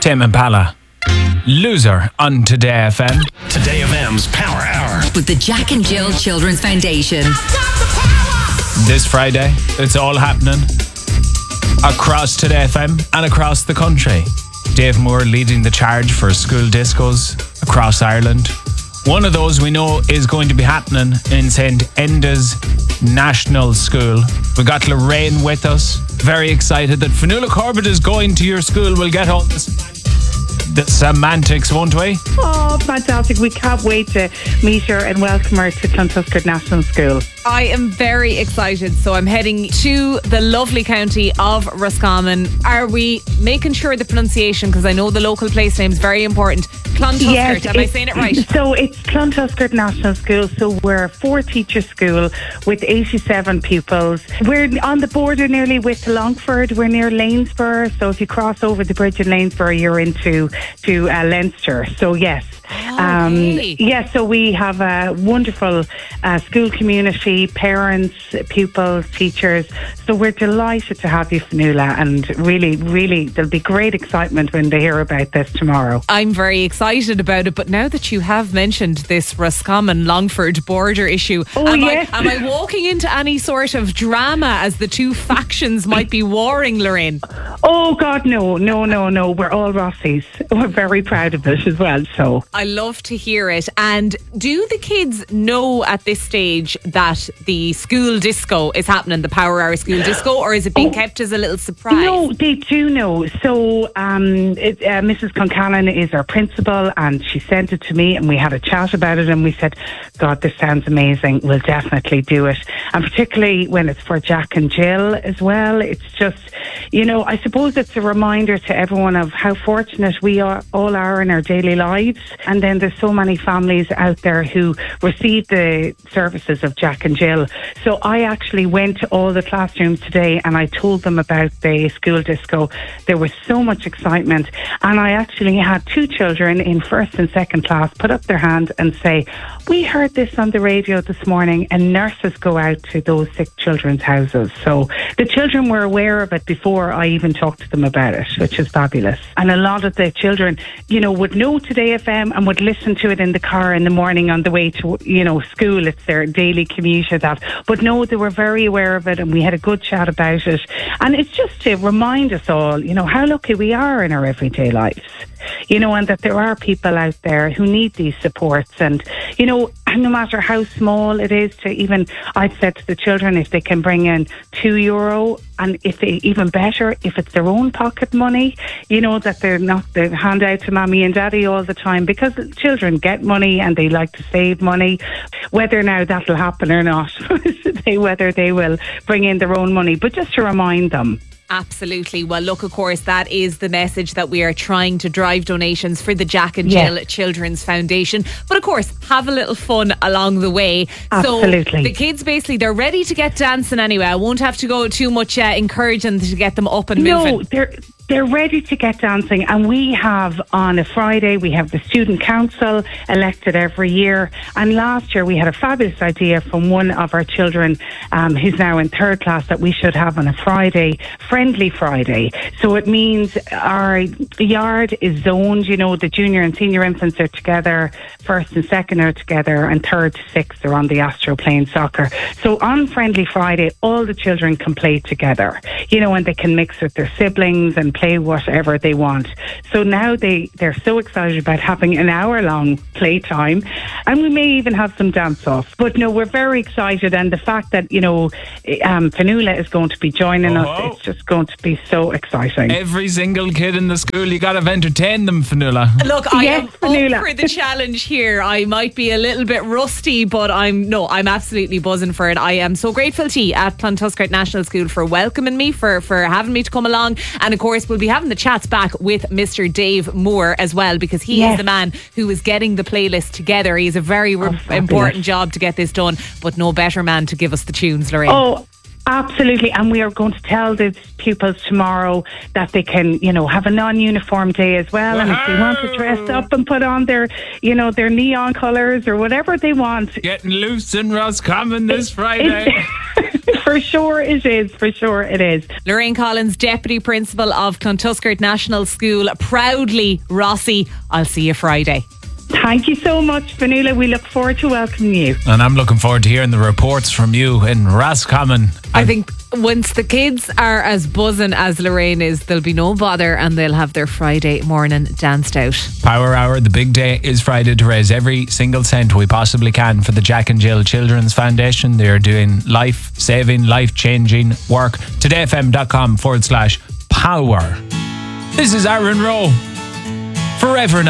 Tame Impala. Loser on Today FM. Today FM's Power Hour. With the Jack and Jill Children's Foundation. This Friday, it's all happening across Today FM and across the country. Dave Moore leading the charge for school discos across Ireland. One of those we know is going to be happening in St. Enda's National School. We got Lorraine with us. Very excited that Fionnuala Corbett is going to your school. We'll get all the semantics, won't we? Oh, fantastic. We can't wait to meet her and welcome her to Clontuskert National School. I am very excited. So I'm heading to the lovely county of Roscommon. Are we making sure the pronunciation, because I know the local place name is very important, Clontuskert, yes, am I saying it right? So it's Clontuskert National School. So we're a 4-teacher school with 87 pupils. We're on the border nearly with Longford. We're near Lanesborough. So if you cross over the bridge in Lanesborough, you're into Leinster. So yes. Okay. So we have a wonderful school community, parents, pupils, teachers. So we're delighted to have you, Fionnuala, and really, there'll be great excitement when they hear about this tomorrow. I'm very excited about it, but now that you have mentioned this Roscommon-Longford border issue, am I walking into any sort of drama as the two factions might be warring, Lorraine? Oh, God, no. We're all Rossies. We're very proud of it as well, so... I love to hear it. And do the kids know at this stage that the school disco is happening, the Power Hour school disco, or is it being kept as a little surprise? No, they do know. So Mrs. Concannon is our principal, and she sent it to me, and we had a chat about it, and we said, God, this sounds amazing. We'll definitely do it. And particularly when it's for Jack and Jill as well. It's just, I suppose it's a reminder to everyone of how fortunate we all are in our daily lives. And then there's so many families out there who receive the services of Jack and Jill. So I actually went to all the classrooms today and I told them about the school disco. There was so much excitement. And I actually had 2 children in first and second class put up their hand and say, we heard this on the radio this morning, and nurses go out to those sick children's houses. So the children were aware of it before I even talked to them about it, which is fabulous. And a lot of the children, would know Today FM and would listen to it in the car in the morning on the way to, school. It's their daily commute of that. But no, they were very aware of it, and we had a good chat about it. And it's just to remind us all, how lucky we are in our everyday lives. And that there are people out there who need these supports. And, no matter how small it is to even, I've said to the children, if they can bring in €2, and if they, even better, if it's their own pocket money, that they're not the handout to mommy and daddy all the time, because children get money and they like to save money. Whether now that'll happen or not, whether they will bring in their own money, but just to remind them. Absolutely. Well, look, of course, that is the message that we are trying to drive donations for the Jack and Jill Children's Foundation. But of course, have a little fun along the way. Absolutely. So the kids, basically, they're ready to get dancing anyway. I won't have to go too much encouraging to get them up and moving. No, they're ready to get dancing, and we have on a Friday, we have the student council elected every year, and last year we had a fabulous idea from one of our children who's now in 3rd class that we should have on a Friday, Friendly Friday. So it means our yard is zoned, the junior and senior infants are together, 1st and 2nd are together, and 3rd to 6th are on the Astro playing soccer. So on Friendly Friday, all the children can play together, and they can mix with their siblings and play whatever they want. So now they're so excited about having an hour-long playtime, and we may even have some dance-off. But no, we're very excited, and the fact that, Fionnuala is going to be joining us, it's just going to be so exciting. Every single kid in the school, you got to entertain them, Fionnuala. Look, I am up for the challenge here. I might be a little bit rusty, but I'm absolutely buzzing for it. I am so grateful to you at Clontuskert National School for welcoming me, for having me to come along. And of course, we'll be having the chats back with Mr. Dave Moore as well, because he is the man who is getting the playlist together. He's a very important job to get this done, but no better man to give us the tunes, Lorraine. Oh, absolutely. And we are going to tell the pupils tomorrow that they can, have a non-uniform day as well. And if they want to dress up and put on their, their neon colours or whatever they want. Getting loose in Roscommon this Friday. For sure it is. For sure it is. Lorraine Collins, Deputy Principal of Clontuskert National School. Proudly, Rossi. I'll see you Friday. Thank you so much, Fionnuala. We look forward to welcoming you. And I'm looking forward to hearing the reports from you in Roscommon. I think once the kids are as buzzing as Lorraine is, there'll be no bother and they'll have their Friday morning danced out. Power Hour, the big day is Friday to raise every single cent we possibly can for the Jack and Jill Children's Foundation. They're doing life-saving, life-changing work. todayfm.com/power. This is Aaron Rowe. Forever Now.